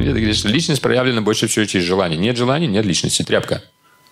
Ты говоришь, что личность проявлена больше всего через желание. Нет желания, нет личности. Тряпка.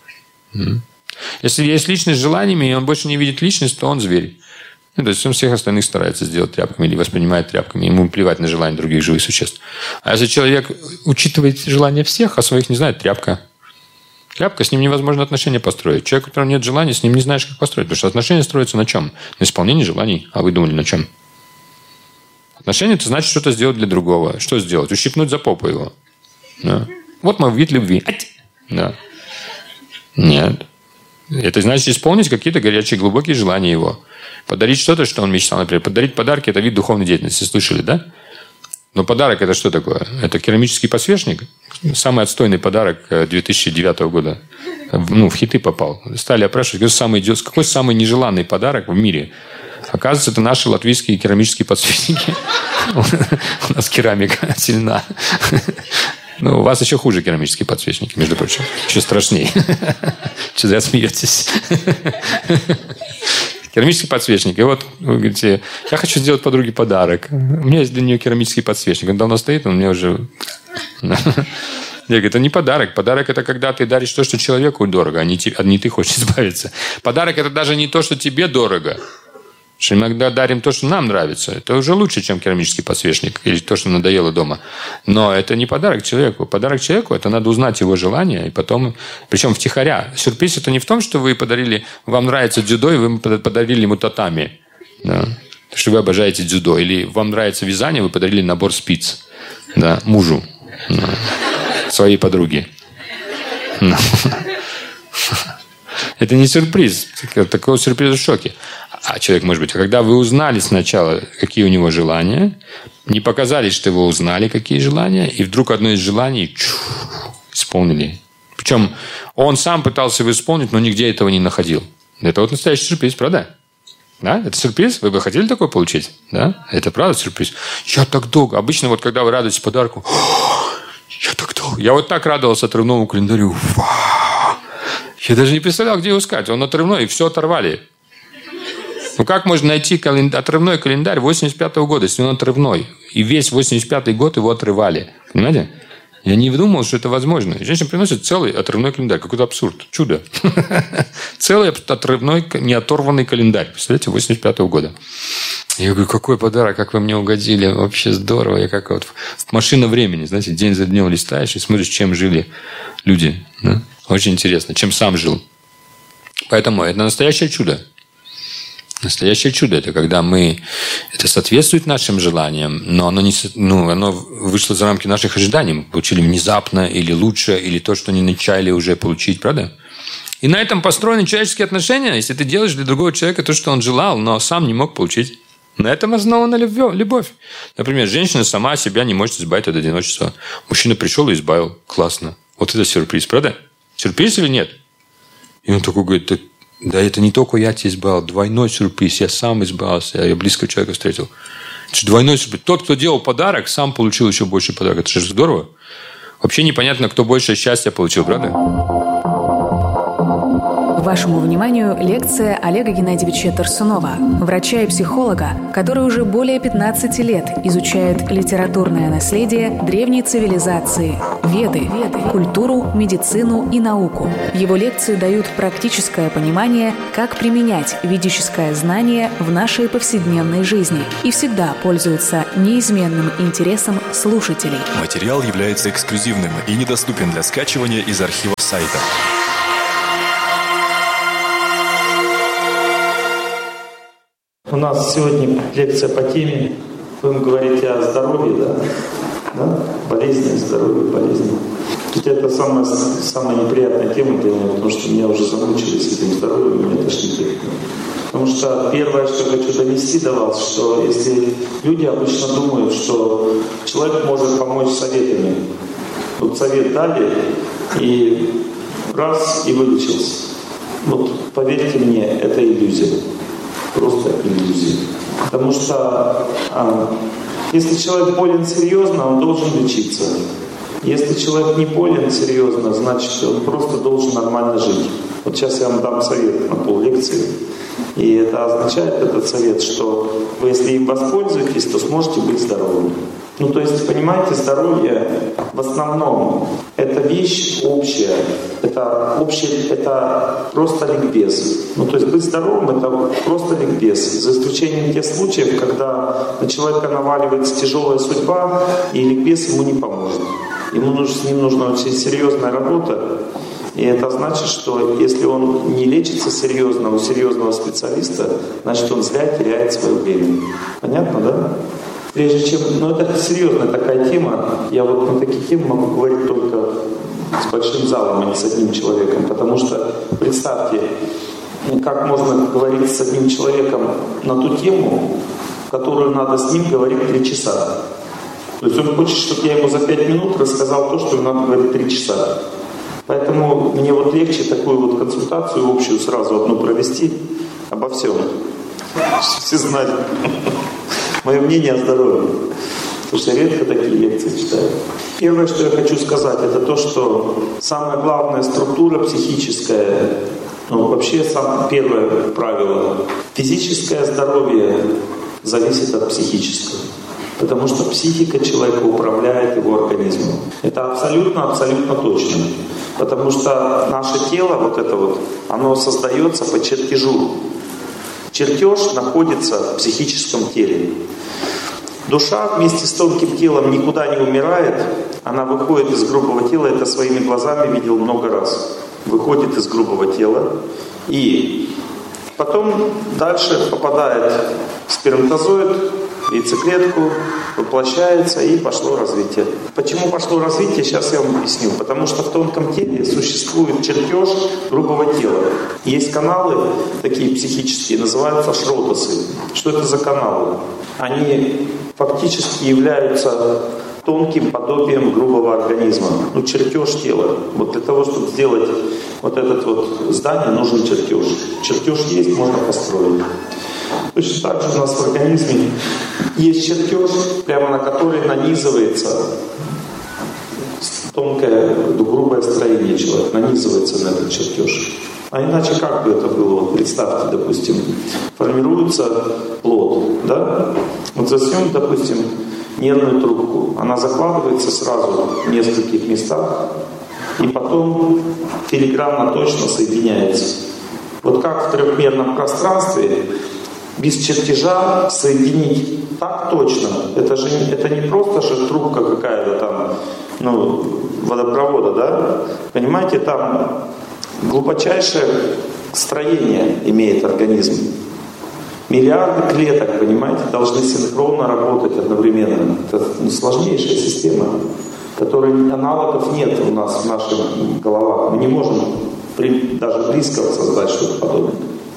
Если есть личность с желаниями, и он больше не видит личность, то он зверь. То есть он всех остальных старается сделать тряпками или воспринимает тряпками. Ему плевать на желания других живых существ. А если человек учитывает желания всех, а своих не знает, тряпка. Тряпка, с ним невозможно отношения построить. Человек, у которого нет желаний, с ним не знаешь, как построить. Потому что отношения строятся на чем? На исполнении желаний. А вы думали, на чем? Отношения – это значит что-то сделать для другого. Что сделать? Ущипнуть за попу его. Да. Вот мой вид любви. Да. Нет. Это значит исполнить какие-то горячие, глубокие желания его. Подарить что-то, что он мечтал. Например, подарить подарки – это вид духовной деятельности. Слышали, да? Но подарок – это что такое? Это керамический подсвечник. Самый отстойный подарок 2009 года. В хиты попал. Стали опрашивать, какой самый нежеланный подарок в мире. Оказывается, это наши латвийские керамические подсвечники. У нас керамика сильна. У вас еще хуже керамические подсвечники, между прочим. Еще страшнее. Что зря смеетесь. Керамический подсвечник. И вот вы говорите, я хочу сделать подруге подарок. У меня есть для нее керамический подсвечник. Он давно стоит, он мне уже... Я говорю, это не подарок. Подарок – это когда ты даришь то, что человеку дорого, а не ты хочешь избавиться. Подарок – это даже не то, что тебе дорого. Что иногда дарим то, что нам нравится. Это уже лучше, чем керамический подсвечник или то, что надоело дома. Но это не подарок человеку. Подарок человеку – это надо узнать его желания. И потом, причем втихаря. Сюрприз – это не в том, что вы подарили, вам нравится дзюдо, и вы подарили ему татами. Да. Что вы обожаете дзюдо. Или вам нравится вязание, вы подарили набор спиц. Да, мужу. Да. Своей подруге. Да. Это не сюрприз. Такого сюрприза в шоке. А человек, может быть, когда вы узнали сначала, какие у него желания, не показали, что его узнали, какие желания, и вдруг одно из желаний исполнили. Причем он сам пытался его исполнить, но нигде этого не находил. Это вот настоящий сюрприз, правда? Да? Это сюрприз? Вы бы хотели такое получить? Да? Это правда сюрприз? Я так долго. Обычно вот когда вы радуетесь подарку, я так долго. Я вот так радовался отрывному календарю. Я даже не представлял, где его искать. Он отрывной, и все оторвали. Как можно найти отрывной календарь 85-го года, если он отрывной? И весь 85-й год его отрывали. Понимаете? Я не думал, что это возможно. Женщина приносит целый отрывной календарь. Какой-то абсурд. Чудо. Целый отрывной, не оторванный календарь. Представляете, 85-го года. Я говорю, какой подарок, как вы мне угодили. Вообще здорово. Я как вот машина времени. Знаете, день за днем листаешь и смотришь, чем жили люди. Да? Очень интересно. Чем сам жил. Поэтому это настоящее чудо. Настоящее чудо – это когда это соответствует нашим желаниям, но оно вышло за рамки наших ожиданий. Мы получили внезапно или лучше, или то, что не начали уже получить, правда? И на этом построены человеческие отношения, если ты делаешь для другого человека то, что он желал, но сам не мог получить. На этом основана любовь. Например, женщина сама себя не может избавить от одиночества. Мужчина пришел и избавил. Классно. Вот это сюрприз, правда? Сюрприз или нет? И он такой говорит, да это не только я тебя избавил, двойной сюрприз, я сам избавился, я близкого человека встретил. Это же двойной сюрприз. Тот, кто делал подарок, сам получил еще больше подарок. Это же здорово. Вообще непонятно, кто больше счастья получил, правда? Вашему вниманию лекция Олега Геннадьевича Тарсунова, врача и психолога, который уже более 15 лет изучает литературное наследие древней цивилизации, веды, культуру, медицину и науку. Его лекции дают практическое понимание, как применять ведическое знание в нашей повседневной жизни и всегда пользуются неизменным интересом слушателей. Материал является эксклюзивным и недоступен для скачивания из архива сайта. У нас сегодня лекция по теме, будем говорить о здоровье, да? Болезни, здоровье, болезни. Ведь это самая неприятная тема для меня, потому что меня уже замучили с этим здоровьем, меня тошнит. Потому что первое, что хочу донести до вас, что если люди обычно думают, что человек может помочь советами. Вот совет дали, и раз, и вылечился. Вот поверьте мне, это иллюзия. Просто иллюзия. Потому что если человек болен серьезно, он должен лечиться. Если человек не болен серьезно, значит, он просто должен нормально жить. Вот сейчас я вам дам совет на поллекции. И это означает, этот совет, что вы, если им воспользуетесь, то сможете быть здоровым. Ну, то есть, понимаете, здоровье в основном это вещь общая. Это просто ликбез. Ну, то есть быть здоровым это просто ликбез. За исключением тех случаев, когда на человека наваливается тяжелая судьба, и ликбез ему не поможет. С ним нужна очень серьезная работа. И это значит, что если он не лечится серьезно у серьезного специалиста, значит он зря теряет свое время. Понятно, да? Прежде чем... это серьезная такая тема. Я вот на такие темы могу говорить только с большим залом, а не с одним человеком. Потому что, представьте, как можно говорить с одним человеком на ту тему, которую надо с ним говорить 3 часа. То есть он хочет, чтобы я ему за 5 минут рассказал то, что ему надо говорить 3 часа. Поэтому мне вот легче такую вот консультацию общую сразу одну провести обо всем. Все знали мое мнение о здоровье. Потому что я редко такие лекции читаю. Первое, что я хочу сказать, это то, что самая главная структура психическая, вообще первое правило, физическое здоровье зависит от психического. Потому что психика человека управляет его организмом. Это абсолютно точно. Потому что наше тело, оно создается по чертежу. Чертеж находится в психическом теле. Душа вместе с тонким телом никуда не умирает. Она выходит из грубого тела. Это своими глазами видел много раз. Выходит из грубого тела. И потом дальше попадает в сперматозоид, яйцеклетку, воплощается и пошло развитие. Почему пошло развитие, сейчас я вам объясню. Потому что в тонком теле существует чертеж грубого тела. Есть каналы такие психические, называются шротосы. Что это за каналы? Они фактически являются тонким подобием грубого организма. Чертеж тела. Для того, чтобы сделать это здание, нужен чертеж. Чертеж есть, можно построить. Точно так же у нас в организме есть чертеж, прямо на который нанизывается тонкое, грубое строение человека, нанизывается на этот чертеж. А иначе как бы это было? Представьте, допустим, формируется плод, да? Возьмем, допустим, нервную трубку. Она закладывается сразу в нескольких местах и потом филигранно точно соединяется. Как в трехмерном пространстве без чертежа соединить так точно, это не просто же трубка какая-то там, водопровода, да? Понимаете, там глубочайшее строение имеет организм. Миллиарды клеток, понимаете, должны синхронно работать одновременно. Это сложнейшая система, которой аналогов нет у нас в наших головах. Мы не можем даже близко создать что-то подобное.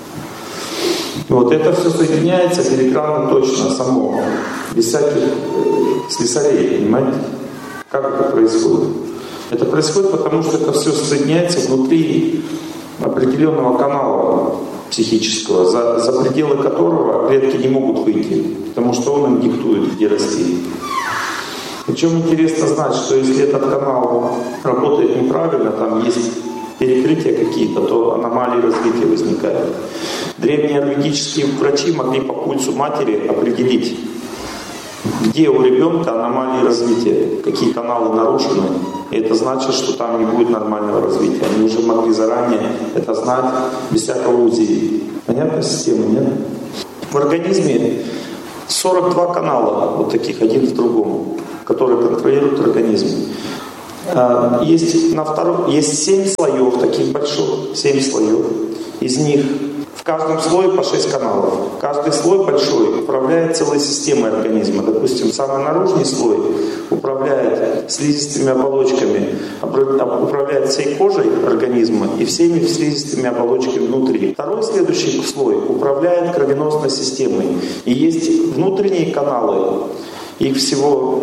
Это все соединяется филигранно точно, само, без всяких слесарей, понимаете? Как это происходит? Это происходит потому, что это все соединяется внутри определенного канала психического, за пределы которого клетки не могут выйти, потому что он им диктует, где расти. Причем интересно знать, что если этот канал работает неправильно, там есть перекрытия какие-то, то аномалии развития возникают. Древние аюрведические врачи могли по пульсу матери определить, где у ребенка аномалии развития, какие каналы нарушены. И это значит, что там не будет нормального развития. Они уже могли заранее это знать без всякого УЗИ. Понятная система, нет? В организме 42 канала, таких, один в другом, которые контролируют организм. Есть 7 слоев, таких больших, 7 слоев. Из них в каждом слое по 6 каналов. Каждый слой большой управляет целой системой организма. Допустим, самый наружный слой управляет слизистыми оболочками, управляет всей кожей организма и всеми слизистыми оболочками внутри. Второй, следующий слой, управляет кровеносной системой. И есть внутренние каналы, их всего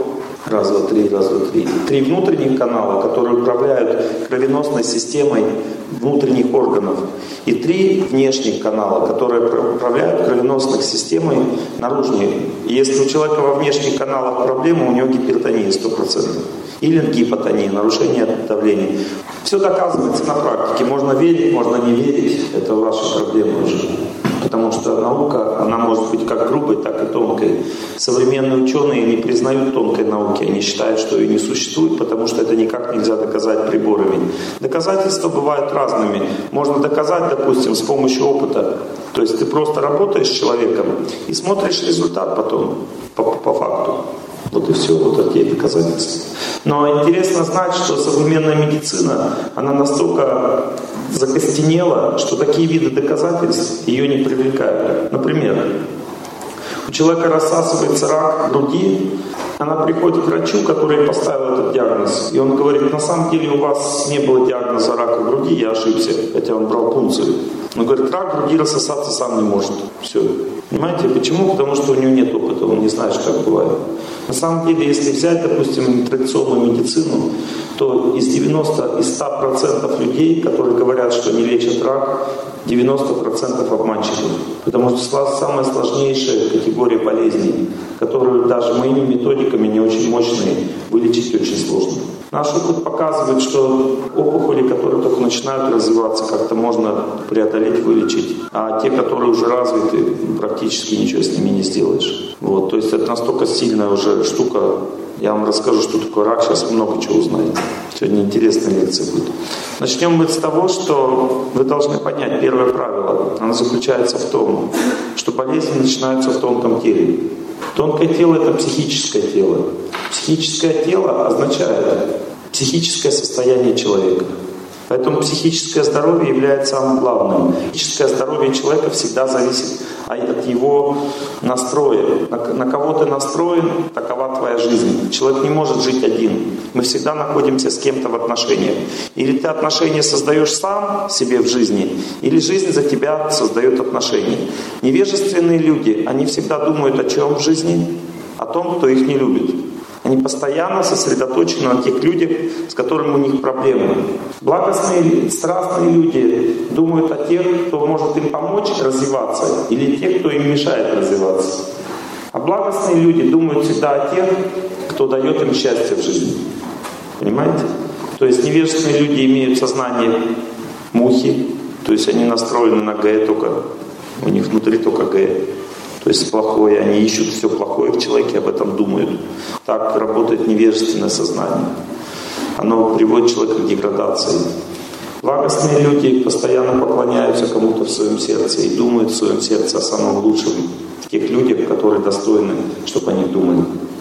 Раз, два, три, раз, два, три. 3 внутренних канала, которые управляют кровеносной системой внутренних органов. И 3 внешних канала, которые управляют кровеносной системой наружной. И если у человека во внешних каналах проблемы, у него гипертония 100%. Или гипотония, нарушение давления. Все доказывается на практике. Можно верить, можно не верить. Это ваши проблемы уже. Потому что наука, она может быть как грубой, так и тонкой. Современные ученые не признают тонкой науки. Они считают, что ее не существует, потому что это никак нельзя доказать приборами. Доказательства бывают разными. Можно доказать, допустим, с помощью опыта. То есть ты просто работаешь с человеком и смотришь результат потом, по факту. Вот и все, вот такие доказательства. Но интересно знать, что современная медицина, она настолько закостенела, что такие виды доказательств ее не привлекают. Например, у человека рассасывается рак груди, она приходит к врачу, который поставил этот диагноз, и он говорит: на самом деле у вас не было диагноза рака груди, я ошибся, хотя он брал пункцию. Он говорит: рак груди рассосаться сам не может. Все. Понимаете, почему? Потому что у него нет опыта, он не знает, как бывает. На самом деле, если взять, допустим, традиционную медицину, то из 100% людей, которые говорят, что не лечат рак, 90% обманщиков. Потому что самая сложнейшая категория болезней, которую даже моими методиками, не очень мощные, вылечить очень сложно. Наш опыт показывает, что опухоли, которые только начинают развиваться, как-то можно преодолеть, вылечить. А те, которые уже развиты, практически ничего с ними не сделаешь. Вот, то есть это настолько сильная уже штука. Я вам расскажу, что такое рак, сейчас много чего узнаете. Сегодня интересная лекция будет. Начнем мы с того, что вы должны понять первое правило. Оно заключается в том, что болезни начинаются в тонком теле. Тонкое тело — это психическое тело. Психическое тело означает психическое состояние человека. Поэтому психическое здоровье является самым главным. Психическое здоровье человека всегда зависит от его настроя. На кого ты настроен, такова твоя жизнь. Человек не может жить один. Мы всегда находимся с кем-то в отношениях. Или ты отношения создаешь сам себе в жизни, или жизнь за тебя создает отношения. Невежественные люди, они всегда думают о чем в жизни? О том, кто их не любит. Они постоянно сосредоточены на тех людях, с которыми у них проблемы. Благостные, страстные люди думают о тех, кто может им помочь развиваться, или тех, кто им мешает развиваться. А благостные люди думают всегда о тех, кто дает им счастье в жизни. Понимаете? То есть невежественные люди имеют сознание мухи, то есть они настроены на Г только, у них внутри только Г. То есть плохое, они ищут все плохое в человеке, об этом думают. Так работает невежественное сознание. Оно приводит человека к деградации. Благостные люди постоянно поклоняются кому-то в своем сердце и думают в своем сердце о самом лучшем, в тех людях, которые достойны, чтобы они думали.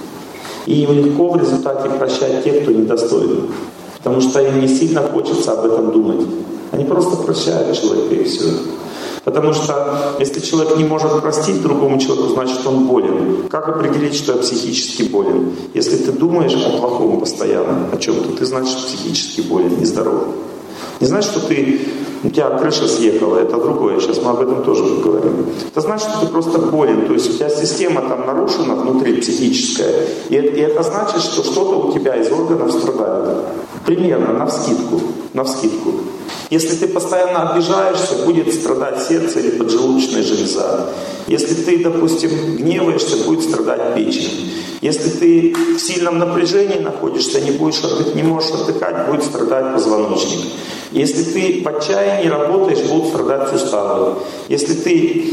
И им легко в результате прощать тех, кто недостоин. Потому что им не сильно хочется об этом думать. Они просто прощают человека и все. Потому что если человек не может простить другому человеку, значит он болен. Как определить, что я психически болен? Если ты думаешь о плохом постоянно, о чем-то, ты значит психически болен, нездоров. Не значит, что у тебя крыша съехала, это другое, сейчас мы об этом тоже поговорим. Это значит, что ты просто болен, то есть у тебя система там нарушена внутри, психическая, и это значит, что что-то у тебя из органов страдает. Примерно, навскидку. Если ты постоянно обижаешься, будет страдать сердце или поджелудочная железа. Если ты, допустим, гневаешься, будет страдать печень. Если ты в сильном напряжении находишься, не можешь отдыхать, будет страдать позвоночник. Если ты в отчаянии работаешь, будут страдать суставы. Если ты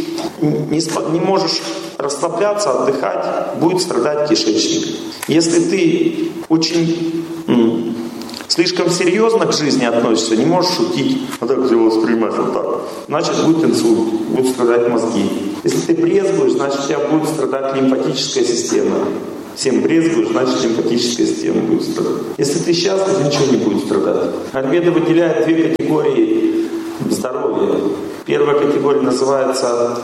не можешь расслабляться, отдыхать, будет страдать кишечник. Если ты очень слишком серьезно к жизни относишься, не можешь шутить, а так его воспринимать вот так, значит будет инсульт, будут страдать мозги. Если ты брезгуешь, значит у тебя будет страдать лимфатическая система. Всем брезгуешь, значит лимфатическая система будет страдать. Если ты счастлив, ничего не будет страдать. Аюрведа выделяет 2 категории здоровья. Первая категория называется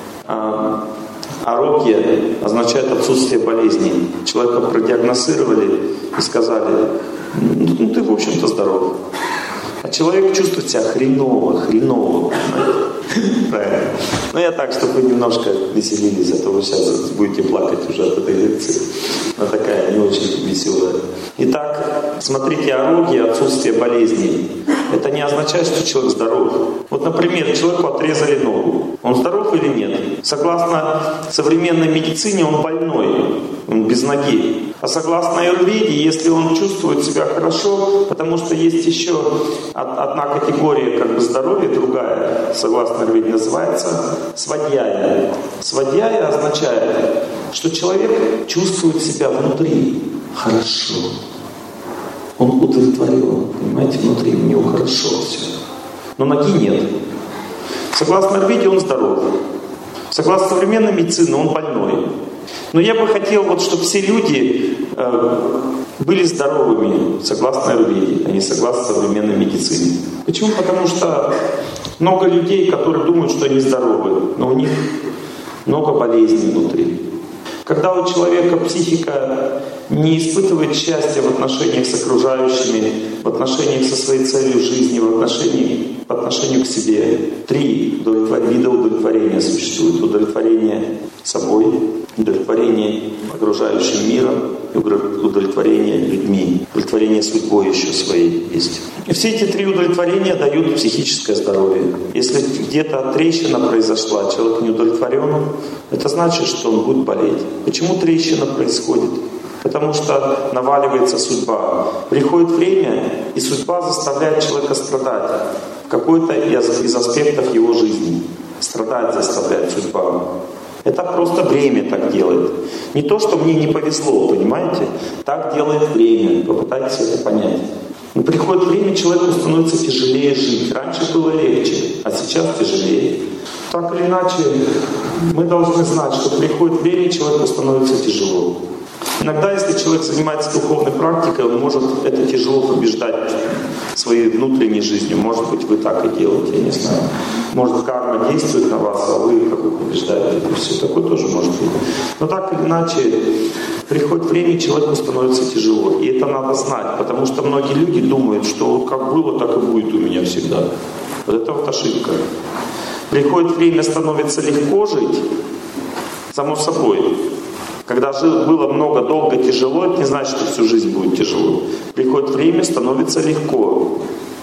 арогья, означает отсутствие болезней. Человека продиагностировали и сказали: ну ты в общем-то здоров. А человек чувствует себя хреново, понимаете? Правильно. Ну, я так, чтобы вы немножко веселились, а то вы сейчас будете плакать уже от этой лекции. Она такая не очень веселая. Итак, смотрите, орудие отсутствия болезней. Это не означает, что человек здоров. Вот, например, человеку отрезали ногу. Он здоров или нет? Согласно современной медицине, он больной. Он без ноги. А согласно аюрведе, если он чувствует себя хорошо, потому что есть еще одна категория как бы здоровья, другая, согласно аюрведе, называется свадьяя. Свадьяя означает, что человек чувствует себя внутри хорошо. Он удовлетворен, понимаете, внутри у него хорошо все. Но ноги нет. Согласно аюрведе он здоров. Согласно современной медицине он больной. Но я бы хотел, вот, чтобы все люди были здоровыми, согласно аюрведе, а не согласно современной медицине. Почему? Потому что много людей, которые думают, что они здоровы, но у них много болезней внутри. Когда у человека психика не испытывает счастья в отношениях с окружающими, в отношениях со своей целью жизни, по отношению к себе. 3 вида удовлетворения существует. Удовлетворение собой, удовлетворение окружающим миром и удовлетворение людьми. Удовлетворение судьбой еще своей есть. И все эти 3 удовлетворения дают психическое здоровье. Если где-то трещина произошла, человек не удовлетворен, это значит, что он будет болеть. Почему трещина происходит? Потому что наваливается судьба. Приходит время, и судьба заставляет человека страдать. В какой-то из аспектов его жизни. Страдать заставляет судьба. Это просто время так делает. Не то, что мне не повезло, понимаете? Так делает время. Попытайтесь это понять. Но приходит время, человеку становится тяжелее жить. Раньше было легче, а сейчас тяжелее. Так или иначе, мы должны знать, что приходит время, человеку становится тяжело. Иногда, если человек занимается духовной практикой, он может это тяжело побеждать своей внутренней жизнью. Может быть, вы так и делаете, я не знаю. Может, карма действует на вас, а вы как бы побеждаете. И все такое тоже может быть. Но так или иначе, приходит время, человеку становится тяжело. И это надо знать, потому что многие люди думают, что вот как было, так и будет у меня всегда. Вот это вот ошибка. Приходит время, становится легко жить, само собой. Когда было много, долго, тяжело, это не значит, что всю жизнь будет тяжело. Приходит время, становится легко.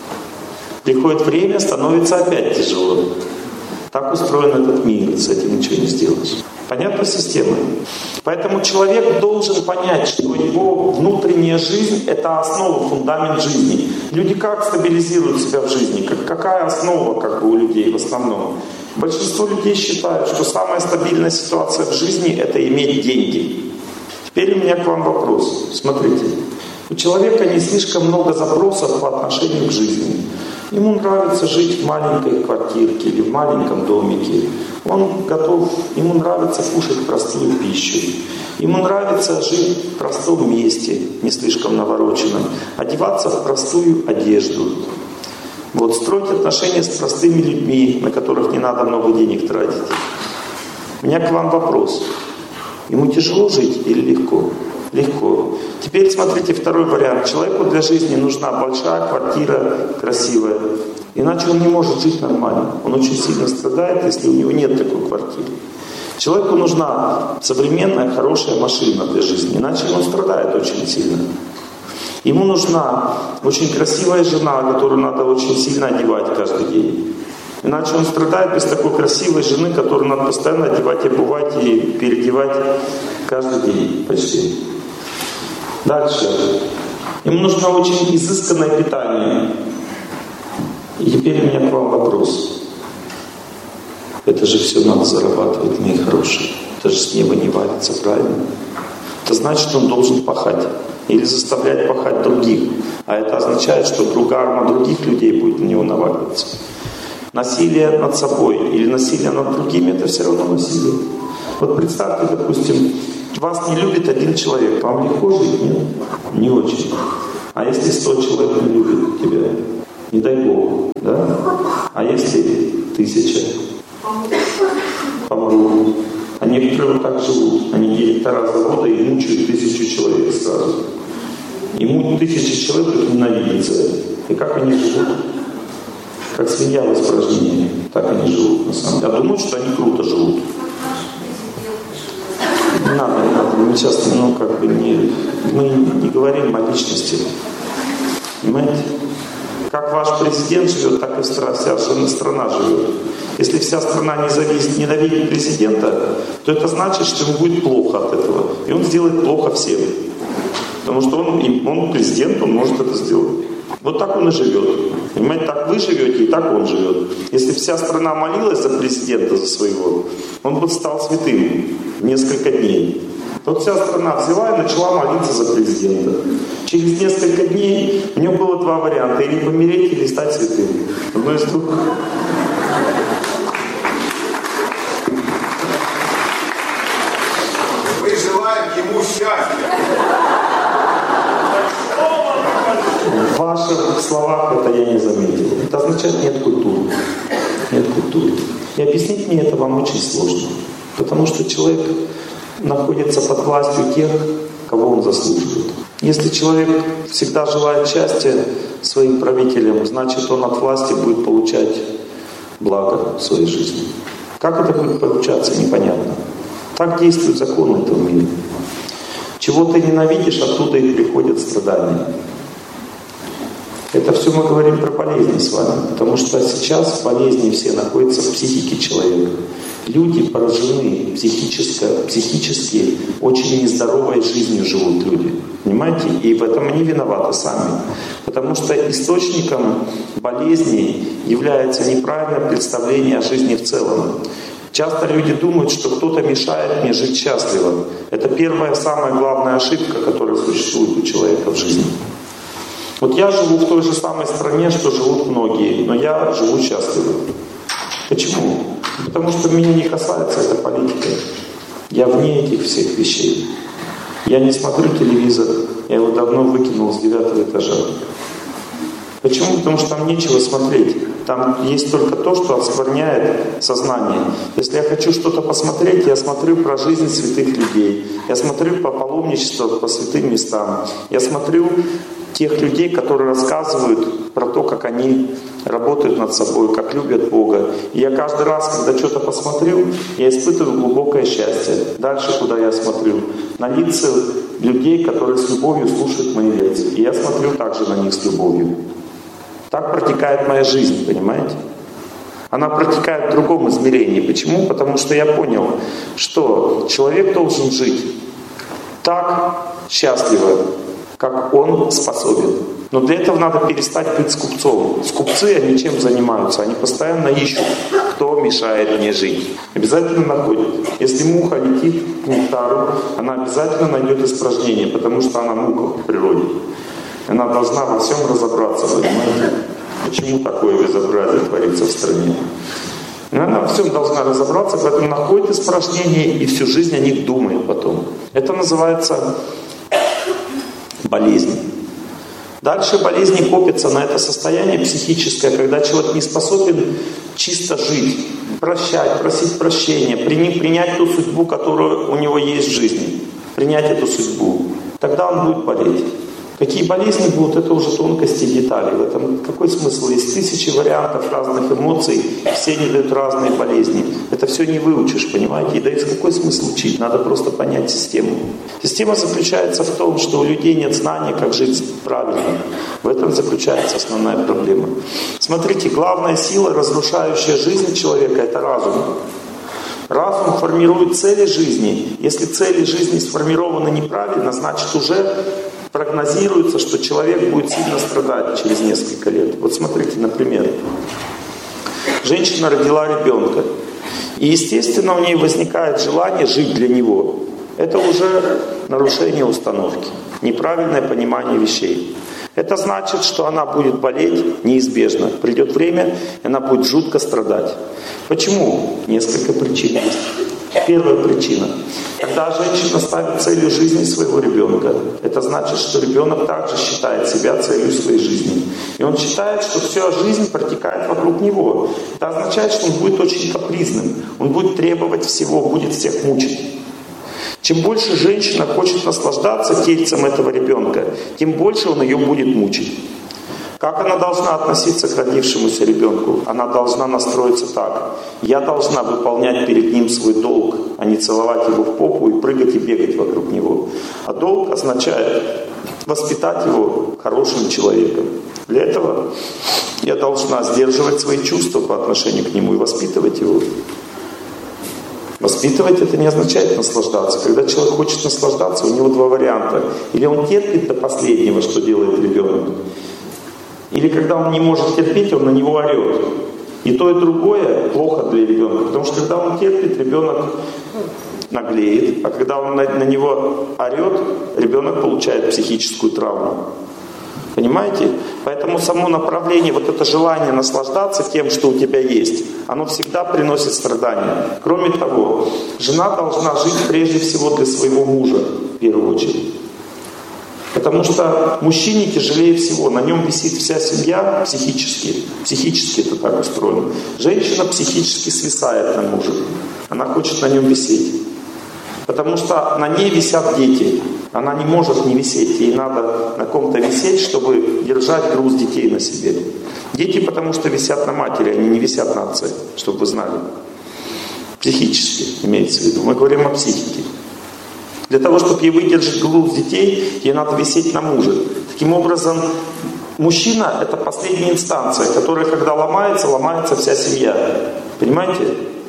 Приходит время, становится опять тяжело. Так устроен этот мир, с этим ничего не сделаешь. Понятна система? Поэтому человек должен понять, что его внутренняя жизнь — это основа, фундамент жизни. Люди как стабилизируют себя в жизни? Какая основа как бы у людей в основном? Большинство людей считают, что самая стабильная ситуация в жизни — это иметь деньги. Теперь у меня к вам вопрос. Смотрите. У человека не слишком много запросов по отношению к жизни. Ему нравится жить в маленькой квартирке или в маленьком домике. Ему нравится кушать простую пищу. Ему нравится жить в простом месте, не слишком навороченном. Одеваться в простую одежду. Вот, строить отношения с простыми людьми, на которых не надо много денег тратить. У меня к вам вопрос. Ему тяжело жить или легко? Легко. Теперь смотрите второй вариант. Человеку для жизни нужна большая квартира, красивая. Иначе он не может жить нормально. Он очень сильно страдает, если у него нет такой квартиры. Человеку нужна современная, хорошая машина для жизни. Иначе он страдает очень сильно. Ему нужна очень красивая жена, которую надо очень сильно одевать каждый день. Иначе он страдает без такой красивой жены, которую надо постоянно одевать, обувать и переодевать каждый день почти. Дальше. Ему нужно очень изысканное питание. И теперь у меня к вам вопрос. Это же все надо зарабатывать, мои хорошие. Это же с неба не валится, правильно? Это значит, что он должен пахать. Или заставлять пахать других. А это означает, что карма других людей будет на него наваливаться. Насилие над собой или насилие над другими — это все равно насилие. Вот представьте, допустим, вас не любит один человек. Вам легко жить? Нет? Не очень. А если 100 человек не любит тебя? Не дай Бог. Да? А если 1000? Помрут. А некоторые вот так живут. Они директора завода и мучают 1000 человек сразу. Ему 1000 человек их ненавидят за это. И как они живут? Как свинья в испражнении. Так они живут на самом деле. А думают, что они круто живут. Не надо. Мы сейчас, мы не говорим о личности. Понимаете? Как ваш президент живет, так и вся страна живет. Если вся страна ненавидит президента, то это значит, что ему будет плохо от этого. И он сделает плохо всем. Потому что он президент, он может это сделать. Вот так он и живет. Понимаете, так вы живете, и так он живет. Если вся страна молилась за президента, за своего, он бы стал святым в несколько дней. Вот вся страна взяла и начала молиться за президента. Через несколько дней у него было два варианта. Или помереть, или стать святым. Одно из двух. Мы желаем ему счастья. В ваших словах это я не заметил. Это означает нет культуры. Нет культуры. И объяснить мне это вам очень сложно. Потому что человек находится под властью тех, кого он заслуживает. Если человек всегда желает счастья своим правителям, значит он от власти будет получать благо в своей жизни. Как это будет получаться, непонятно. Так действуют законы этого мира. Чего ты ненавидишь, оттуда и приходят страдания. Это все мы говорим про болезни с вами, потому что сейчас болезни все находятся в психике человека. Люди поражены психически очень нездоровой жизнью живут люди. Понимаете? И в этом они виноваты сами. Потому что источником болезней является неправильное представление о жизни в целом. Часто люди думают, что кто-то мешает мне жить счастливо. Это первая, самая главная ошибка, которая существует у человека в жизни. Вот я живу в той же самой стране, что живут многие, но я живу счастливо. Почему? Потому что меня не касается эта политика. Я вне этих всех вещей. Я не смотрю телевизор, я его давно выкинул с 9-го этажа. Почему? Потому что там нечего смотреть. Там есть только то, что оскверняет сознание. Если я хочу что-то посмотреть, я смотрю про жизнь святых людей. Я смотрю по паломничеству по святым местам. Я смотрю тех людей, которые рассказывают про то, как они работают над собой, как любят Бога. И я каждый раз, когда что-то посмотрю, я испытываю глубокое счастье. Дальше, куда я смотрю? На лица людей, которые с любовью слушают мои лекции. И я смотрю также на них с любовью. Так протекает моя жизнь, понимаете? Она протекает в другом измерении. Почему? Потому что я понял, что человек должен жить так счастливо, как он способен. Но для этого надо перестать быть скупцом. Скупцы, они чем занимаются? Они постоянно ищут, кто мешает мне жить. Обязательно находят. Если муха летит к нектару, она обязательно найдет испражнение, потому что она муха в природе. Она должна во всем разобраться, понимаете? Почему такое безобразие творится в стране? Она во всем должна разобраться, поэтому находит испражнение и всю жизнь о них думает потом. Это называется болезнь. Дальше болезни копятся на это состояние психическое, когда человек не способен чисто жить, прощать, просить прощения, принять ту судьбу, которая у него есть в жизни. Принять эту судьбу. Тогда он будет болеть. Какие болезни будут, это уже тонкости и детали. В этом какой смысл? Есть тысячи вариантов разных эмоций, все они дают разные болезни. Это все не выучишь, понимаете? И дается какой смысл учить? Надо просто понять систему. Система заключается в том, что у людей нет знания, как жить правильно. В этом заключается основная проблема. Смотрите, главная сила, разрушающая жизнь человека, это разум. Разум формирует цели жизни. Если цели жизни сформированы неправильно, значит уже прогнозируется, что человек будет сильно страдать через несколько лет. Вот смотрите, например, женщина родила ребенка, и естественно у нее возникает желание жить для него. Это уже нарушение установки, неправильное понимание вещей. Это значит, что она будет болеть неизбежно. Придет время, и она будет жутко страдать. Почему? Несколько причин есть. Первая причина. Когда женщина ставит целью жизни своего ребенка, это значит, что ребенок также считает себя целью своей жизни. И он считает, что вся жизнь протекает вокруг него. Это означает, что он будет очень капризным. Он будет требовать всего, будет всех мучить. Чем больше женщина хочет наслаждаться тельцем этого ребенка, тем больше он ее будет мучить. Как она должна относиться к родившемуся ребенку? Она должна настроиться так. Я должна выполнять перед ним свой долг, а не целовать его в попу и прыгать и бегать вокруг него. А долг означает воспитать его хорошим человеком. Для этого я должна сдерживать свои чувства по отношению к нему и воспитывать его. Воспитывать это не означает наслаждаться. Когда человек хочет наслаждаться, у него два варианта. Или он терпит до последнего, что делает ребенок. Или когда он не может терпеть, он на него орет. И то, и другое плохо для ребенка. Потому что когда он терпит, ребенок наглеет. А когда он на него орет, ребенок получает психическую травму. Понимаете? Поэтому само направление, вот это желание наслаждаться тем, что у тебя есть, оно всегда приносит страдания. Кроме того, жена должна жить прежде всего для своего мужа, в первую очередь. Потому что мужчине тяжелее всего, на нем висит вся семья психически. Психически это так устроено. Женщина психически свисает на мужа. Она хочет на нем висеть. Потому что на ней висят дети. Она не может не висеть. Ей надо на ком-то висеть, чтобы держать груз детей на себе. Дети потому что висят на матери, они не висят на отце, чтобы вы знали. Психически имеется в виду. Мы говорим о психике. Для того, чтобы ей выдержать груз детей, ей надо висеть на муже. Таким образом, мужчина — это последняя инстанция, которая, когда ломается вся семья. Понимаете?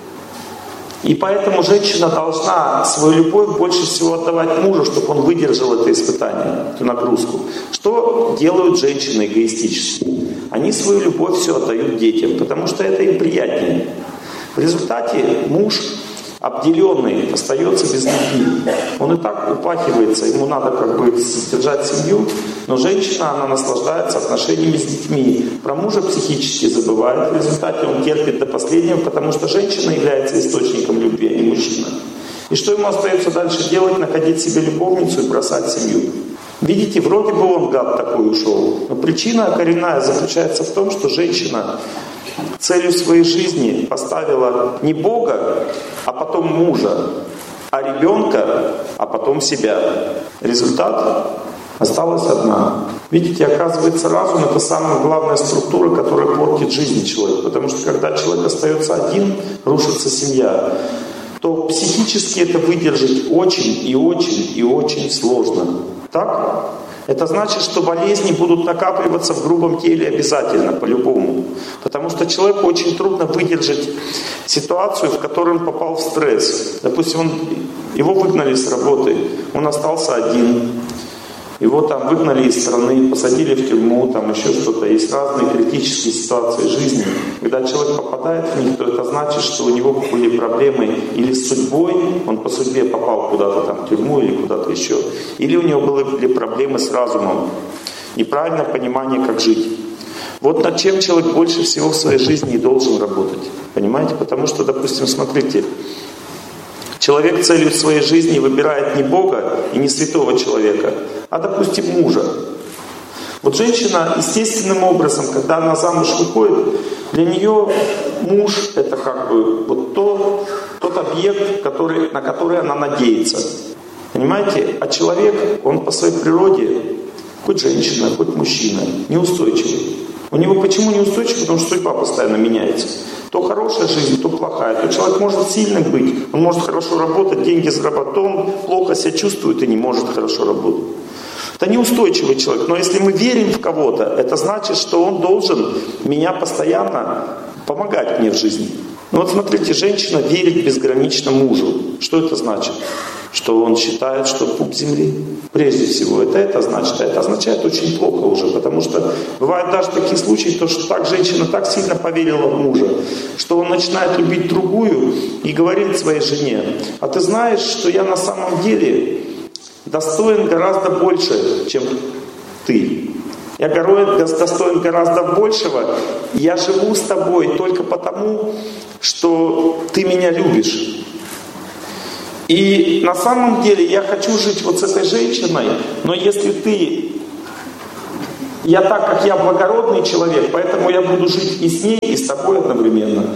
И поэтому женщина должна свою любовь больше всего отдавать мужу, чтобы он выдержал это испытание, эту нагрузку. Что делают женщины эгоистически? Они свою любовь все отдают детям, потому что это им приятнее. В результате муж, обделенный, остается без любви. Он и так упахивается, ему надо как бы содержать семью, но женщина, она наслаждается отношениями с детьми. Про мужа психически забывает, в результате он терпит до последнего, потому что женщина является источником любви, а не мужчина. И что ему остается дальше делать? Находить себе любовницу и бросать семью. Видите, вроде бы он, гад такой, ушел. Но причина коренная заключается в том, что женщина целью своей жизни поставила не Бога, а потом мужа, а ребенка, а потом себя. Результат осталась одна. Видите, оказывается, разум — это самая главная структура, которая портит жизнь человека. Потому что когда человек остается один, рушится семья, то психически это выдержать очень и очень и очень сложно. Так? Это значит, что болезни будут накапливаться в грубом теле обязательно, по-любому. Потому что человеку очень трудно выдержать ситуацию, в которой он попал в стресс. Допустим, его выгнали с работы, он остался один. Его там выгнали из страны, посадили в тюрьму, там еще что-то. Есть разные критические ситуации жизни. Когда человек попадает в них, то это значит, что у него были проблемы или с судьбой, он по судьбе попал куда-то там в тюрьму или куда-то еще. Или у него были проблемы с разумом, неправильное понимание, как жить. Вот над чем человек больше всего в своей жизни и должен работать. Понимаете? Потому что, допустим, смотрите, человек целью своей жизни выбирает не Бога и не святого человека, а, допустим, мужа. Вот женщина естественным образом, когда она замуж выходит, для нее муж — это как бы вот тот объект, на который она надеется. Понимаете? А человек, он по своей природе, хоть женщина, хоть мужчина, неустойчивый. У него почему неустойчивый? Потому что судьба постоянно меняется. То хорошая жизнь, то плохая. То человек может сильным быть, он может хорошо работать, деньги зарабатывать, то он плохо себя чувствует и не может хорошо работать. Это неустойчивый человек. Но если мы верим в кого-то, это значит, что он должен меня постоянно помогать мне в жизни. Ну вот смотрите, женщина верит безгранично мужу. Что это значит? Что он считает, что пуп земли. Прежде всего, это значит. А это означает очень плохо уже. Потому что бывают даже такие случаи, что так женщина так сильно поверила в мужа, что он начинает любить другую и говорит своей жене: а ты знаешь, что я на самом деле достоин гораздо больше, чем ты. Я достоин гораздо большего. Я живу с тобой только потому, что ты меня любишь. И на самом деле я хочу жить вот с этой женщиной, но если я так как я благородный человек, поэтому я буду жить и с ней, и с тобой одновременно.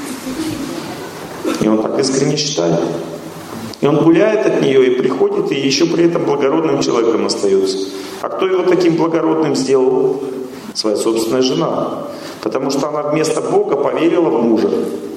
И он так искренне считает. И он гуляет от нее и приходит, и еще при этом благородным человеком остается. А кто его таким благородным сделал? Своя собственная жена. Потому что она вместо Бога поверила в мужа.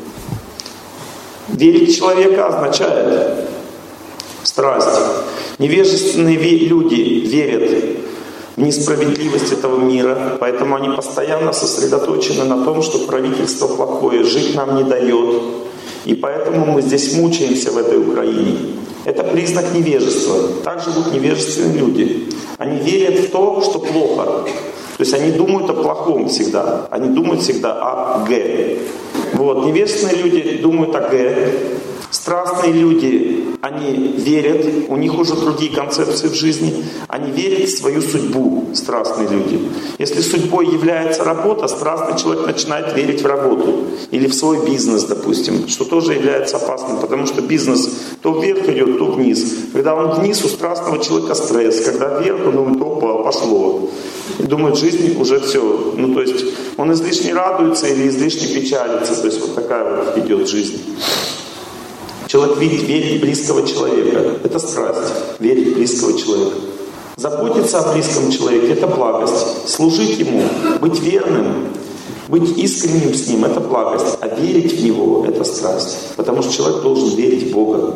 Верить в человека означает страсть. Невежественные люди верят в несправедливость этого мира, поэтому они постоянно сосредоточены на том, что правительство плохое, жить нам не дает. И поэтому мы здесь мучаемся в этой Украине. Это признак невежества. Так живут невежественные люди. Они верят в то, что плохо. То есть они думают о плохом всегда. Они думают всегда о Г. Вот. Невежественные люди думают о Г. Страстные люди, они верят, у них уже другие концепции в жизни, они верят в свою судьбу, страстные люди. Если судьбой является работа, страстный человек начинает верить в работу. Или в свой бизнес, допустим, что тоже является опасным, потому что бизнес то вверх идет, то вниз. Когда он вниз, у страстного человека стресс. Когда вверх, он думает, опа, пошло. И думает, жизнь уже все. Ну, то есть он излишне радуется или излишне печалится. То есть вот такая вот идет жизнь. Человек верит в близкого человека. Это страсть. Верить в близкого человека. Заботиться о близком человеке – это благость. Служить ему, быть верным, быть искренним с ним – это благость. А верить в него – это страсть. Потому что человек должен верить в Бога.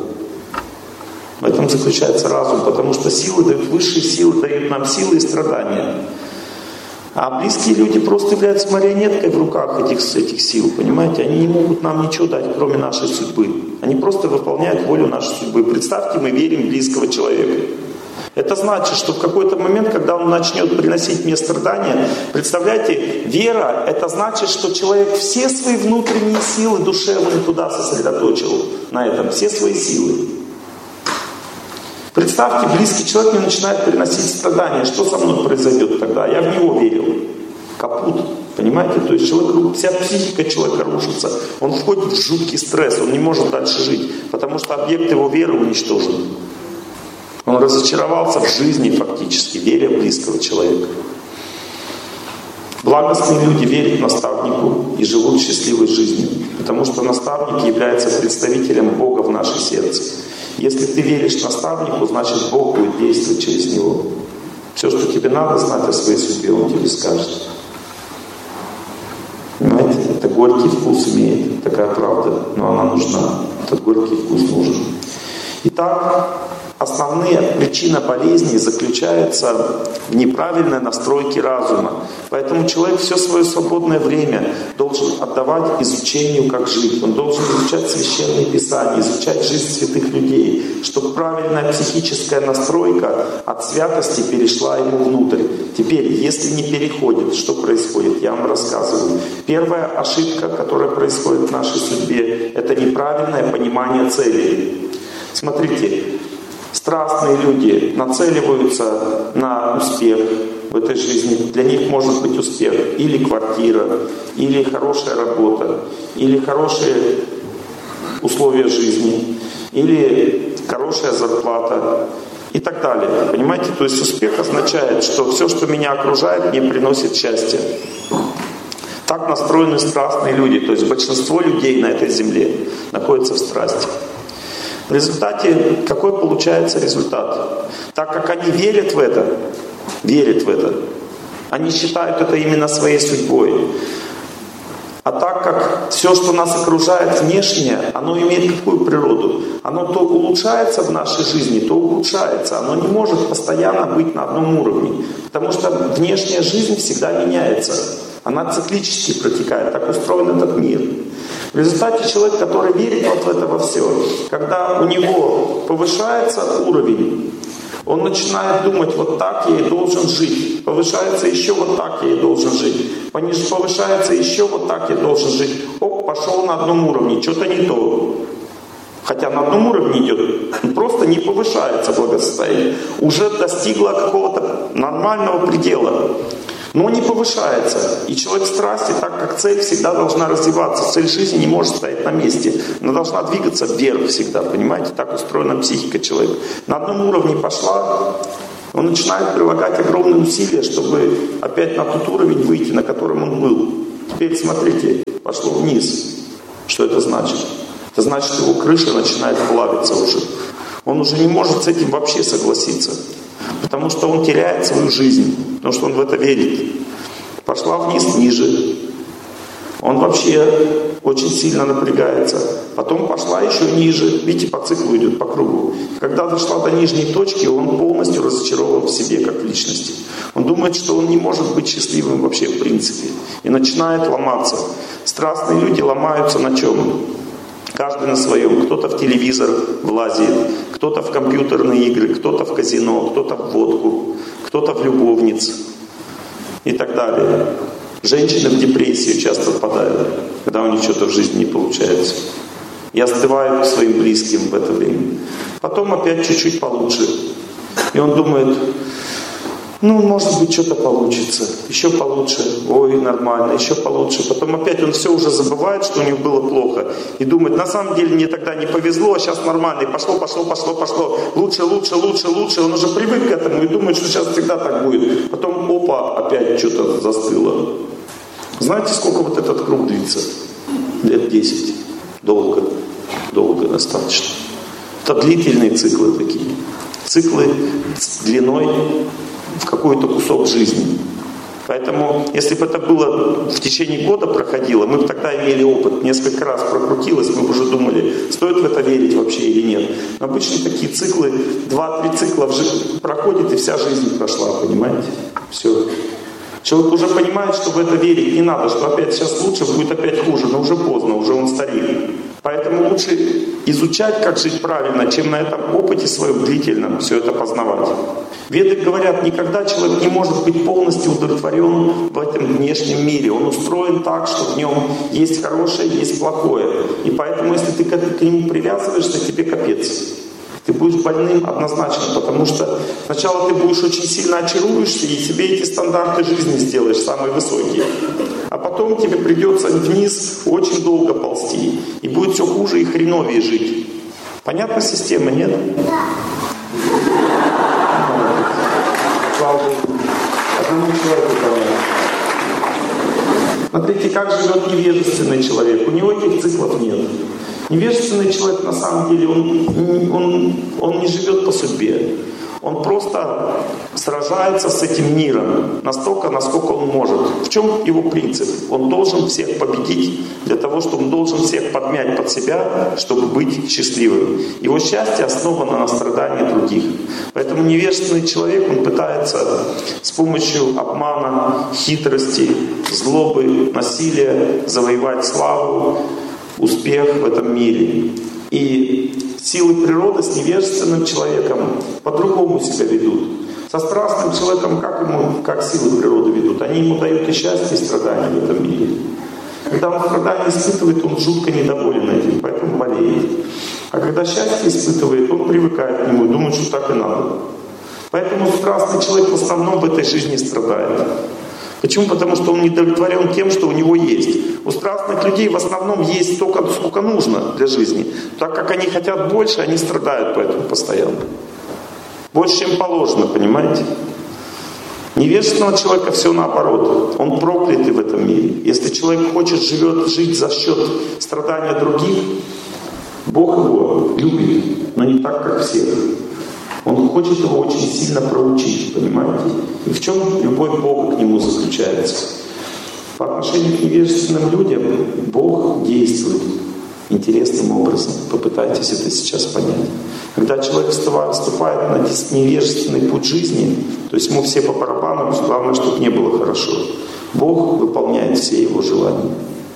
В этом заключается разум. Потому что силы дают, высшие силы дают нам силы и страдания. А близкие люди просто являются марионеткой в руках этих сил, понимаете? Они не могут нам ничего дать, кроме нашей судьбы. Они просто выполняют волю нашей судьбы. Представьте, мы верим в близкого человека. Это значит, что в какой-то момент, когда он начнет приносить мне страдания, представляете, вера, это значит, что человек все свои внутренние силы душевные туда сосредоточил, на этом, все свои силы. Представьте, близкий человек мне начинает приносить страдания. Что со мной произойдет тогда? Я в него верил. Капут. Понимаете? То есть человек, вся психика человека рушится. Он входит в жуткий стресс. Он не может дальше жить. Потому что объект его веры уничтожен. Он разочаровался в жизни фактически, веря в близкого человека. Благостные люди верят наставнику и живут счастливой жизнью. Потому что наставник является представителем Бога в наше сердце. Если ты веришь наставнику, значит Бог будет действовать через него. Все, что тебе надо знать о своей судьбе, Он тебе скажет. Понимаете? Это горький вкус имеет, такая правда, но она нужна. Этот горький вкус нужен. Итак, основная причина болезней заключается в неправильной настройке разума. Поэтому человек все свое свободное время должен отдавать изучению, как жить. Он должен изучать Священные Писания, изучать жизнь святых людей, чтобы правильная психическая настройка от святости перешла ему внутрь. Теперь, если не переходит, что происходит? Я вам рассказываю. Первая ошибка, которая происходит в нашей судьбе, это неправильное понимание цели. Смотрите, страстные люди нацеливаются на успех в этой жизни. Для них может быть успех или квартира, или хорошая работа, или хорошие условия жизни, или хорошая зарплата и так далее. Понимаете? То есть успех означает, что все, что меня окружает, мне приносит счастье. Так настроены страстные люди. То есть большинство людей на этой земле находятся в страсти. В результате, какой получается результат? Так как они верят в это, они считают это именно своей судьбой. А так как все, что нас окружает внешнее, оно имеет какую природу? Оно то улучшается в нашей жизни, то ухудшается. Оно не может постоянно быть на одном уровне. Потому что внешняя жизнь всегда меняется. Она циклически протекает. Так устроен этот мир. В результате человек, который верит вот в это во все, когда у него повышается уровень, он начинает думать, вот так я и должен жить. Повышается еще, вот так я и должен жить. Повышается еще, вот так я должен жить. Оп, пошел на одном уровне, что-то не то. Хотя на одном уровне идет, он просто не повышается благосостояние. Уже достигло какого-то нормального предела. Но не повышается. И человек в страсти, так как цель всегда должна развиваться. Цель жизни не может стоять на месте. Она должна двигаться вверх всегда. Понимаете? Так устроена психика человека. На одном уровне пошла, он начинает прилагать огромные усилия, чтобы опять на тот уровень выйти, на котором он был. Теперь смотрите, пошло вниз. Что это значит? Это значит, что его крыша начинает плавиться уже. Он уже не может с этим вообще согласиться. Потому что он теряет свою жизнь. Потому что он в это верит. Пошла вниз, ниже. Он вообще очень сильно напрягается. Потом пошла еще ниже. Видите, по циклу идет, по кругу. Когда дошла до нижней точки, он полностью разочарован в себе, как в личности. Он думает, что он не может быть счастливым вообще в принципе. И начинает ломаться. Страстные люди ломаются на чем? Каждый на своем. Кто-то в телевизор влазит, кто-то в компьютерные игры, кто-то в казино, кто-то в водку, кто-то в любовниц и так далее. Женщины в депрессию часто впадают, когда у них что-то в жизни не получается. И остывают к своим близким в это время. Потом опять чуть-чуть получше. И он думает, ну, может быть, что-то получится. Еще получше. Ой, нормально. Еще получше. Потом опять он все уже забывает, что у него было плохо. И думает, на самом деле мне тогда не повезло, а сейчас нормально. И пошло. Лучше. Он уже привык к этому и думает, что сейчас всегда так будет. Потом, опа, опять что-то застыло. Знаете, сколько вот этот круг длится? Лет 10. Долго достаточно. Это длительные циклы такие. Циклы с длиной в какой-то кусок жизни. Поэтому, если бы это было в течение года проходило, мы бы тогда имели опыт. Несколько раз прокрутилось, мы бы уже думали, стоит в это верить вообще или нет. Но обычно такие циклы, 2-3 цикла проходит, и вся жизнь прошла, понимаете? Все. Человек уже понимает, что в это верить не надо, что опять сейчас лучше, будет опять хуже, но уже поздно, уже он старик. Поэтому лучше изучать, как жить правильно, чем на этом опыте своем длительном все это познавать. Веды говорят, никогда человек не может быть полностью удовлетворен в этом внешнем мире. Он устроен так, что в нем есть хорошее, есть плохое. И поэтому, если ты к нему привязываешься, тебе капец. Ты будешь больным однозначно, потому что сначала ты будешь очень сильно очаруешься, и себе эти стандарты жизни сделаешь самые высокие. А потом тебе придется вниз очень долго ползти. И будет все хуже и хреновее жить. Понятна система, нет? Да. Слава Богу. Одному человеку понятно. Смотрите, как живет невежественный человек. У него этих циклов нет. Невежественный человек, на самом деле, он не живет по судьбе. Он просто сражается с этим миром настолько, насколько он может. В чем его принцип? Он должен всех победить для того, чтобы он должен всех подмять под себя, чтобы быть счастливым. Его счастье основано на страдании других. Поэтому невежественный человек, он пытается с помощью обмана, хитрости, злобы, насилия завоевать славу, успех в этом мире. И силы природы с невежественным человеком по-другому себя ведут. Со страстным человеком как силы природы ведут? Они ему дают и счастье, и страдания в этом мире. Когда он страдания испытывает, он жутко недоволен этим, поэтому болеет. А когда счастье испытывает, он привыкает к нему и думает, что так и надо. Поэтому страстный человек в основном в этой жизни страдает. Почему? Потому что он не удовлетворен тем, что у него есть. У страстных людей в основном есть столько, сколько нужно для жизни. Так как они хотят больше, они страдают поэтому постоянно. Больше, чем положено, понимаете? Невежественного человека все наоборот. Он проклятый в этом мире. Если человек хочет жить за счет страдания других, Бог его любит, но не так, как всех. Он хочет его очень сильно проучить, понимаете? И в чем любовь Бога к нему заключается? По отношению к невежественным людям Бог действует интересным образом. Попытайтесь это сейчас понять. Когда человек вступает на невежественный путь жизни, то есть ему все по барабану, главное, чтобы не было хорошо. Бог выполняет все его желания.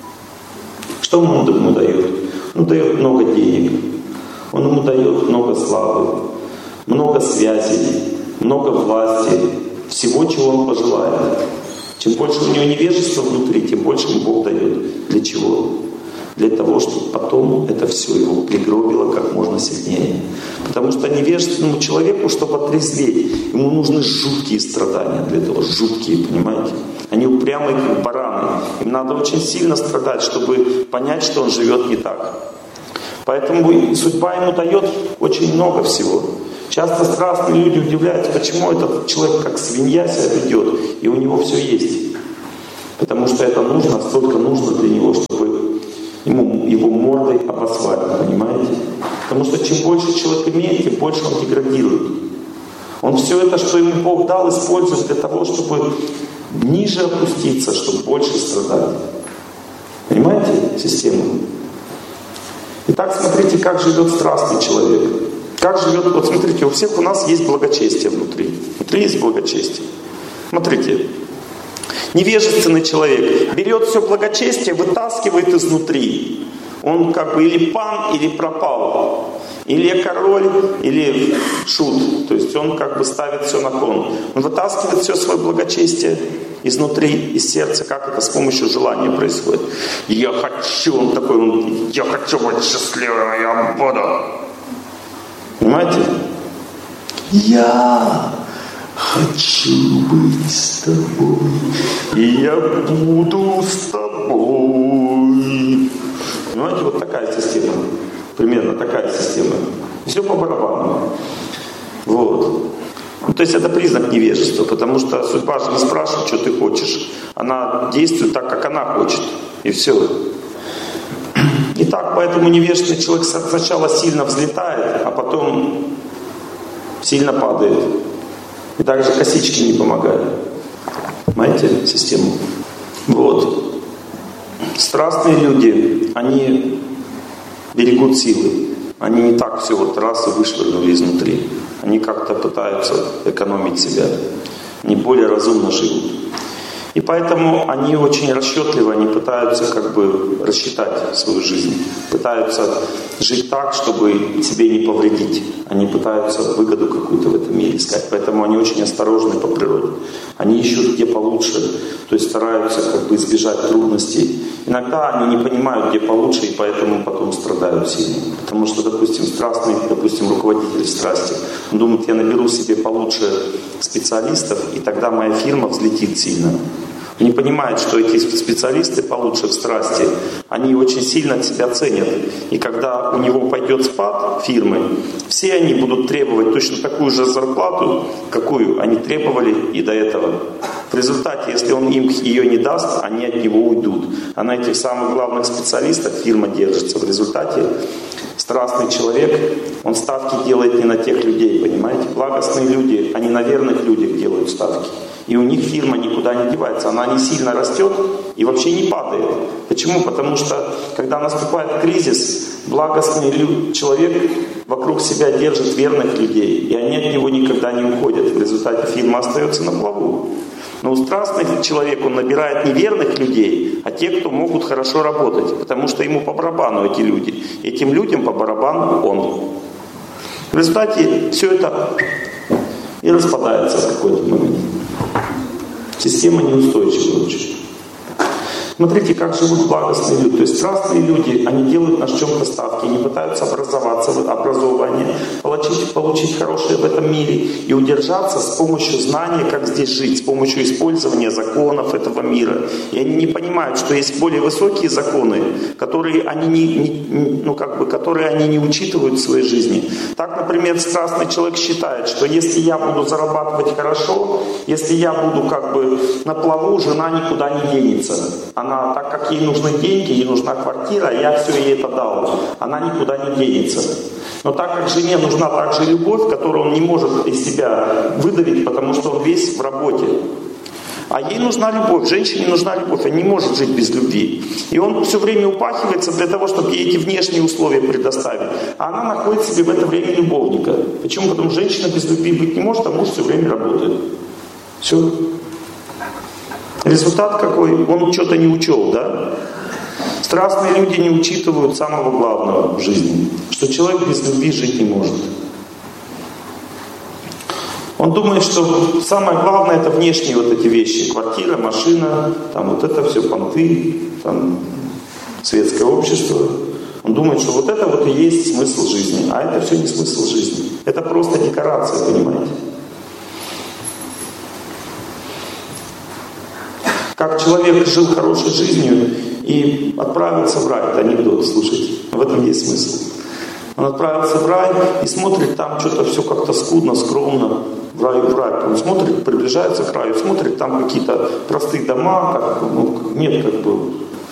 Что он ему дает? Он дает много денег, он ему дает много славы, много связей, много власти, всего, чего он пожелает. Чем больше у него невежества внутри, тем больше ему Бог дает. Для чего? Для того, чтобы потом это все его пригробило как можно сильнее. Потому что невежественному человеку, чтобы отрезветь, ему нужны жуткие страдания для этого. Жуткие, понимаете? Они упрямые, как бараны. Им надо очень сильно страдать, чтобы понять, что он живет не так. Поэтому судьба ему дает очень много всего. Часто страстные люди удивляются, почему этот человек как свинья себя ведет, и у него все есть. Потому что это нужно, столько нужно для него, чтобы его мордой обосвать, понимаете? Потому что чем больше человек имеет, тем больше он деградирует. Он все это, что ему Бог дал, использует для того, чтобы ниже опуститься, чтобы больше страдать. Понимаете систему? Итак, смотрите, как живет страстный человек. Как живет, вот смотрите, у всех у нас есть благочестие внутри. Внутри есть благочестие. Смотрите, невежественный человек берет все благочестие, вытаскивает изнутри. Он как бы или пан, или пропал. Или король, или шут. То есть он как бы ставит все на кон. Он вытаскивает все свое благочестие изнутри, из сердца. Как это с помощью желания происходит? Я хочу, он такой, я хочу быть счастливым, я буду. Понимаете? Я хочу быть с тобой, и я буду с тобой. Понимаете, вот такая система. Примерно такая система. Все по барабану. Вот. Ну, то есть это признак невежества, потому что судьба же не спрашивает, что ты хочешь. Она действует так, как она хочет. И все. Итак, поэтому невежественный человек сначала сильно взлетает, а потом сильно падает. И также косички не помогают. Понимаете систему? Вот. Страстные люди, они берегут силы. Они не так все вот раз и вышвырнули изнутри. Они как-то пытаются экономить себя. Они более разумно живут. И поэтому они очень расчетливы, они пытаются как бы рассчитать свою жизнь. Пытаются жить так, чтобы себе не повредить. Они пытаются выгоду какую-то в этом мире искать. Поэтому они очень осторожны по природе. Они ищут где получше, то есть стараются как бы избежать трудностей. Иногда они не понимают, где получше, и поэтому потом страдают сильно. Потому что, допустим, страстный, руководитель в страсти, он думает, я наберу себе получше специалистов, и тогда моя фирма взлетит сильно. Он не понимает, что эти специалисты получше в страсти, они очень сильно себя ценят. И когда у него пойдет спад фирмы, все они будут требовать точно такую же зарплату, какую они требовали и до этого. В результате, если он им ее не даст, они от него уйдут. А на этих самых главных специалистах фирма держится. В результате страстный человек, он ставки делает не на тех людей, понимаете? Благостные люди, они на верных людях делают ставки. И у них фирма никуда не девается. Она не сильно растет и вообще не падает. Почему? Потому что, когда наступает кризис, благостный человек вокруг себя держит верных людей. И они от него никогда не уходят. В результате фирма остается на плаву. Но у страстных человек, он набирает не верных людей, а те, кто могут хорошо работать. Потому что ему по барабану эти люди. Этим людям по барабану он. В результате все это и распадается в какой-то момент. Система неустойчивая очень. Смотрите, как живут благостные люди. То есть страстные люди, они делают на чем-то ставки, они пытаются образоваться в образовании, получить хорошее в этом мире и удержаться с помощью знания, как здесь жить, с помощью использования законов этого мира. И они не понимают, что есть более высокие законы, которые они которые они не учитывают в своей жизни. Так, например, страстный человек считает, что если я буду зарабатывать хорошо, если я буду как бы на плаву, жена никуда не денется. Она, так как ей нужны деньги, ей нужна квартира, я все ей это дал. Она никуда не денется. Но так как жене нужна также любовь, которую он не может из себя выдавить, потому что он весь в работе. А ей нужна любовь, женщине нужна любовь, она не может жить без любви. И он все время упахивается для того, чтобы ей эти внешние условия предоставить. А она находит себе в это время любовника. Почему? Потому что женщина без любви быть не может, а муж все время работает. Все. Результат какой? Он что-то не учел, да? Страстные люди не учитывают самого главного в жизни, что человек без любви жить не может. Он думает, что самое главное это внешние вот эти вещи. Квартира, машина, там вот это все понты, там светское общество. Он думает, что вот это вот и есть смысл жизни. А это все не смысл жизни. Это просто декорация, понимаете? Как человек жил хорошей жизнью и отправился в рай. Это анекдот, слушайте. В этом есть смысл. Он отправился в рай и смотрит, там что-то все как-то скудно, скромно. В рай. Он смотрит, приближается к раю, смотрит, там какие-то простые дома, нет как бы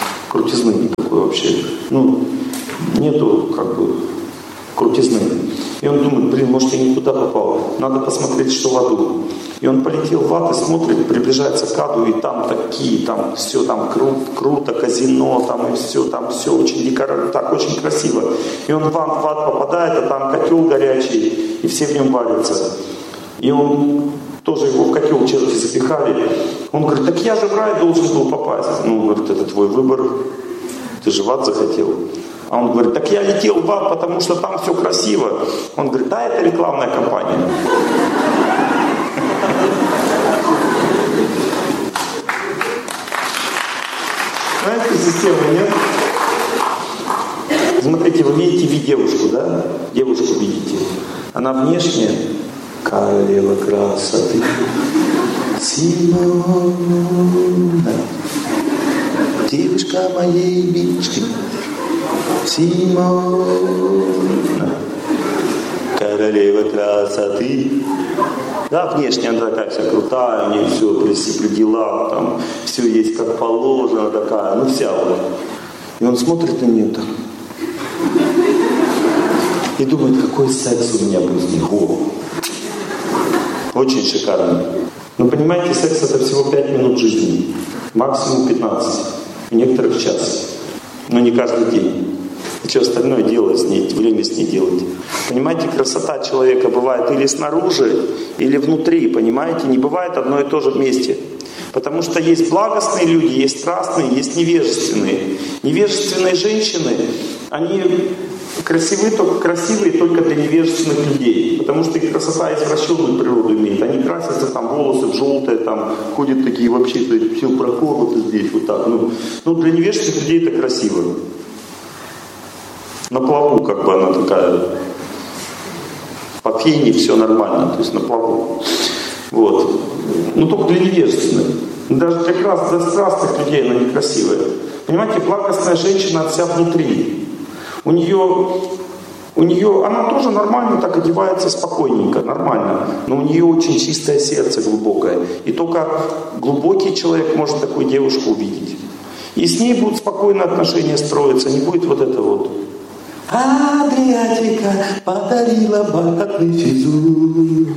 крутизны никакой вообще. Нету как бы крутизны. И он думает, блин, может я не туда попал, надо посмотреть, что в аду. И он полетел в ад и смотрит, приближается к аду, и там такие, там все там круто, казино, там и все очень так очень красиво. И он в ад попадает, а там котел горячий, и все в нем варятся. И он тоже его в котел черти запихали. Он говорит, так я же в рай должен был попасть. Ну, говорит, это твой выбор, ты же в ад захотел. А он говорит, так я летел в ад, потому что там все красиво. Он говорит, да, это рекламная кампания. Знаете, системы нет? Смотрите, вы видите девушку, да? Девушку видите. Она внешне королева красоты. Симона, девушка моей мечты. Симона, королева красоты. Да, внешне она такая вся крутая, у нее все при делах, там все есть как положено, такая, ну вся вот. И он смотрит на нее так. И думает, какой секс у меня будет с ней. Очень шикарный. Но понимаете, секс это всего 5 минут жизни. Максимум 15. У некоторых час. Но не каждый день. И что остальное делать с ней, время с ней делать. Понимаете, красота человека бывает или снаружи, или внутри. Понимаете, не бывает одно и то же вместе. Потому что есть благостные люди, есть страстные, есть невежественные. Невежественные женщины, они красивые только для невежественных людей. Потому что их красота извращенную природу имеет. Они красятся, там волосы в желтые, там ходят такие вообще-то все проколоты здесь, вот так. Ну, для невежественных людей это красиво. На плаву как бы она такая. По фене все нормально, то есть на плаву. Вот. Но только для невежественных. Даже для страстных людей она некрасивая. Понимаете, благостная женщина вся внутри. У нее, она тоже нормально так одевается спокойненько, нормально. Но у нее очень чистое сердце, глубокое. И только глубокий человек может такую девушку увидеть. И с ней будут спокойные отношения строиться, не будет вот это вот. Адриатика подарила бархатный физур.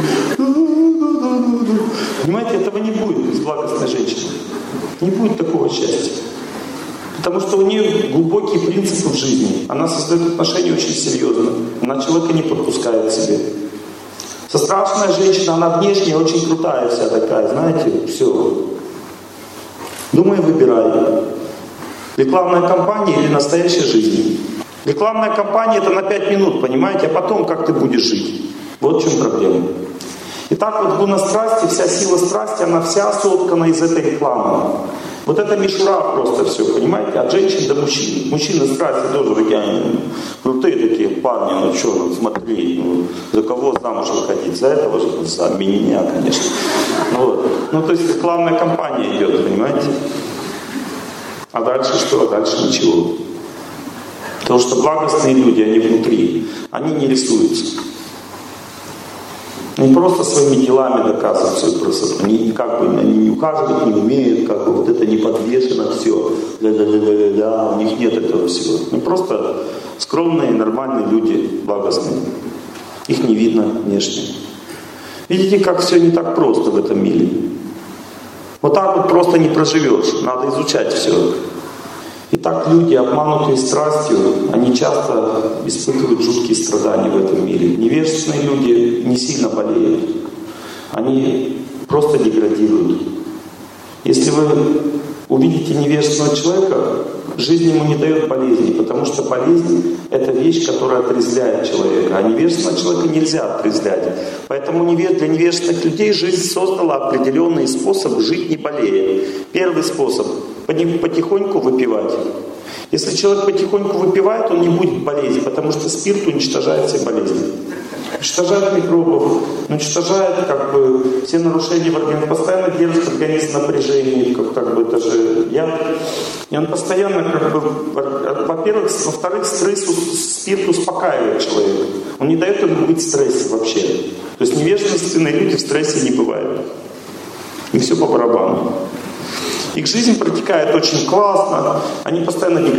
Понимаете, этого не будет с благостной женщиной. Не будет такого счастья. Потому что у нее глубокие принципы в жизни. Она создает отношения очень серьезно. Она человека не подпускает к себе. Со страшная женщина, она внешне очень крутая вся такая, знаете, все. Думай, выбирай. Рекламная кампания или настоящая жизнь. Рекламная кампания это на 5 минут, понимаете, а потом как ты будешь жить. Вот в чем проблема. Итак, вот гуна страсти, вся сила страсти, она вся соткана из этой рекламы. Вот это мишура просто все, понимаете, от женщин до мужчин. Мужчины страсти тоже такие, крутые такие парни, ну что, ну смотри, ну, за кого замуж выходить, за этого же, за меня, конечно. Вот. Ну то есть рекламная кампания идет, понимаете. А дальше что? А дальше ничего. Потому что благостные люди, они внутри, они не рисуются. Они просто своими делами доказывают свою красоту. Они как бы не ухаживать не умеют, как бы вот это не подвешено все. У них нет этого всего. Они просто скромные, нормальные люди, благостные. Их не видно внешне. Видите, как все не так просто в этом мире. Вот так вот просто не проживешь. Надо изучать все. Итак, люди, обманутые страстью, они часто испытывают жуткие страдания в этом мире. Невежественные люди не сильно болеют. Они просто деградируют. Если вы увидите невежественного человека, жизнь ему не дает болезни, потому что болезнь — это вещь, которая отрезвляет человека. А невежественного человека нельзя отрезвлять. Поэтому для невежественных людей жизнь создала определенный способ жить не болея. Первый способ — потихоньку выпивать. Если человек потихоньку выпивает, он не будет болеть, потому что спирт уничтожает все болезни. Уничтожает микробов, уничтожает как бы все нарушения в организме, постоянно держит организм в напряжении, как бы это же яд. И он постоянно как бы, во-первых, во-вторых, спирт успокаивает человека. Он не дает ему быть в стрессе вообще. То есть невежественные люди в стрессе не бывают. Им все по барабану. Их жизнь протекает очень классно, они постоянно